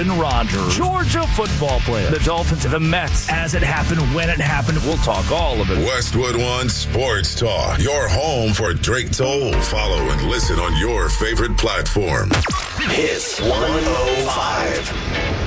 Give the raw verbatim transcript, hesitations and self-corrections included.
Aaron Rodgers, Georgia football player, the Dolphins, the Mets, as it happened, when it happened. We'll talk all of it. Westwood One Sports Talk, your home for Drake Toll. Follow and listen on your favorite platform. Hits one oh five.